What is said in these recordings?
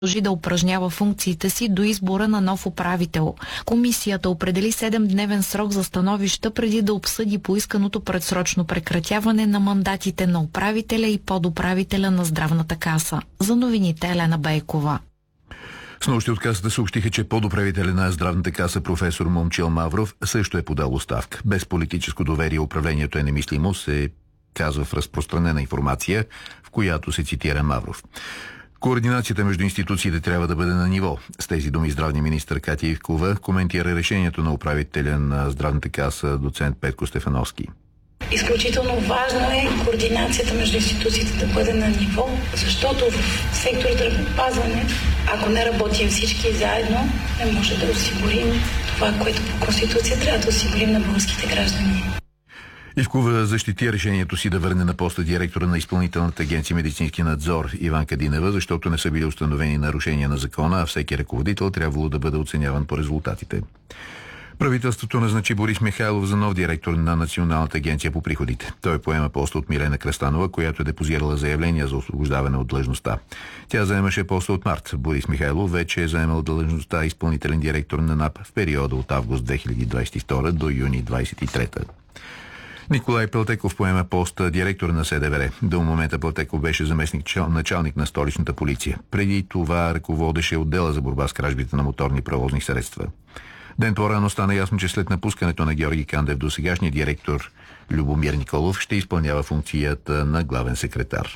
продължи да упражнява функциите си до избора на нов управител. Комисията определи 7-дневен срок за становища преди да обсъди поисканото предсрочно прекратяване на мандатите на управителя и подуправителя на Здравната каса. За новините Елена Бейкова. Снощи от касата съобщиха, че подуправителя на Здравната каса професор Момчил Мавров също е подал оставка. Без политическо доверие управлението е немислимо, се казва в разпространена информация, в която се цитира Мавров. Координацията между институциите трябва да бъде на ниво. С тези думи здравния министър Катя Ивкова коментира решението на управителя на Здравната каса доцент Петко Стефановски. Изключително важно е координацията между институциите да бъде на ниво, защото в сектор здравеопазване, ако не работим всички заедно, не може да осигурим това, което по Конституция трябва да осигурим на българските граждани. Ивкова защити решението си да върне на поста директора на Изпълнителната агенция медицински надзор Иванка Динева, защото не са били установени нарушения на закона, а всеки ръководител трябвало да бъде оценяван по резултатите. Правителството назначи Борис Михайлов за нов директор на Националната агенция по приходите. Той поема поста от Милена Кръстанова, която е депозирала заявление за освобождаване от длъжността. Тя заемаше поста от март. Борис Михайлов вече е заемал длъжността изпълнителен директор на НАП в периода от август 2022 до юни 2023. Николай Пелтеков поема поста директор на СДВР. До момента Пелтеков беше началник на столичната полиция. Преди това ръководеше отдела за борба с кражбите на моторни превозни средства. Ден по-рано стана ясно, че след напускането на Георги Кандев досегашният директор Любомир Николов ще изпълнява функцията на главен секретар.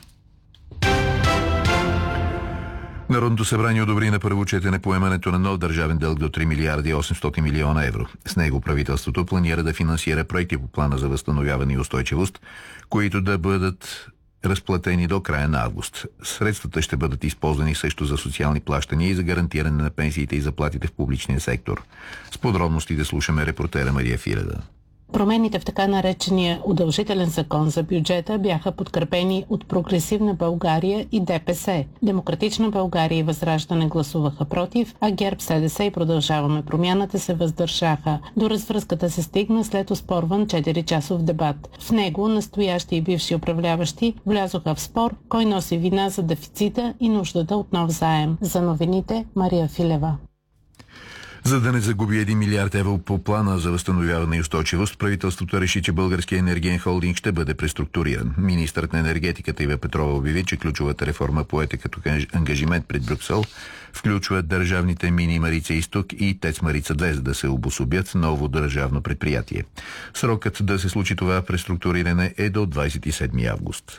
Народното събрание одобри на първо четене поемането на нов държавен дълг до 3 милиарда и 800 милиона евро. С него правителството планира да финансира проекти по плана за възстановяване и устойчивост, които да бъдат разплатени до края на август. Средствата ще бъдат използвани също за социални плащания и за гарантиране на пенсиите и заплатите в публичния сектор. С подробностите слушаме репортера Мария Фиреда. Промените в така наречения удължителен закон за бюджета бяха подкрепени от Прогресивна България и ДПС. Демократична България и Възраждане гласуваха против, а ГЕРБ, СДС и Продължаваме промяната се въздържаха. До развръзката се стигна след оспорван 4-часов дебат. В него настоящи и бивши управляващи влязоха в спор кой носи вина за дефицита и нуждата от нов заем. За новините Мария Филева. За да не загуби 1 милиард евро по плана за възстановяване и устойчивост, правителството реши, че Българския енергиен холдинг ще бъде преструктуриран. Министърът на енергетиката Ива Петрова обяви, че ключовата реформа, поета като ангажимент пред Брюксел, включва държавните мини Марица Изток и ТЕЦ Марица 2, за да се обособят ново държавно предприятие. Срокът да се случи това преструктуриране е до 27 август.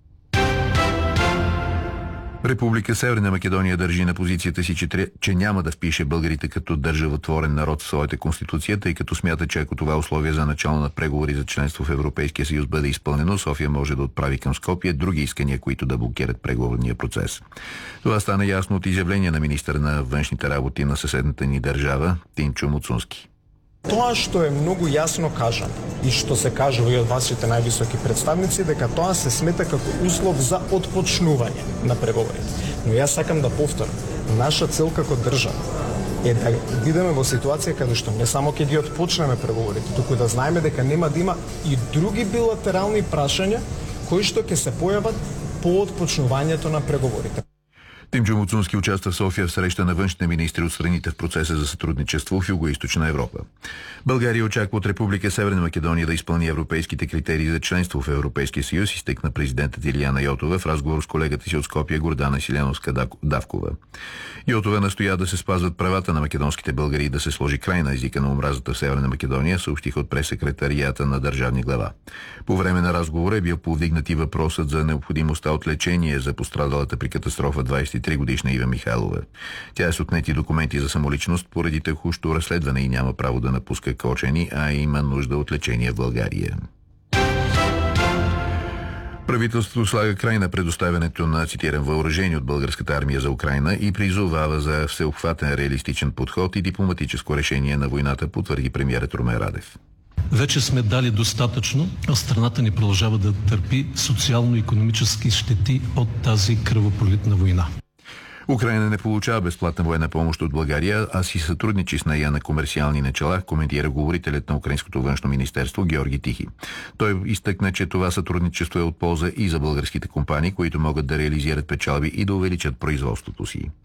Република Северна Македония държи на позицията си, че няма да впише българите като държавотворен народ в своята конституция, тъй като смята, че ако това условие за начало на преговори за членство в Европейския съюз бъде изпълнено, София може да отправи към Скопие други искания, които да блокират преговорния процес. Това стана ясно от изявление на министър на външните работи на съседната ни държава Тимчо Муцунски. Тоа што е многу јасно кажано и што се кажува и од вашите највисоки представници, дека тоа се смета како услов за отпочнување на преговорите. Но јас сакам да повторам, наша цел како држава е да бидеме во ситуација каде што не само ќе ги отпочнеме преговорите, туку да знаеме дека нема да има и други билатерални прашања кои што ќе се појават по отпочнувањето на преговорите. Тимчо Муцунски участва в София в среща на външните министри от страните в процеса за сътрудничество в Югоизточна Европа. България очаква от Република Северна Македония да изпълни европейските критерии за членство в Европейския съюз, изтъкна президентът Илияна Йотова в разговор с колегата си от Скопие Гордана Силяновска-Давкова. Йотова настоя да се спазват правата на македонските българи и да се сложи край на езика на омразата в Северна Македония, съобщиха от прес-секретарията на държавния глава. По време на разговора е бил повдигнат и въпросът за необходимостта от лечение за пострадалата при катастрофа 23-годишна Ива Михайлова. Тя е с отнети документи за самоличност поради текущо разследване и няма право да напуска Кочани, а има нужда от лечение в България. Правителството слага край на предоставянето на, цитирам, въоръжение от българската армия за Украйна и призовава за всеобхватен реалистичен подход и дипломатическо решение на войната, потвърди премиерът Румен Радев. Вече сме дали достатъчно, а страната ни продължава да търпи социално-икономически щети от тази кръвопролитна война. Украйна не получава безплатна военна помощ от България, а си сътрудничи с нея на комерциални начала, коментира говорителят на Украинското външно министерство Георги Тихи. Той изтъкна, че това сътрудничество е от полза и за българските компании, които могат да реализират печалби и да увеличат производството си.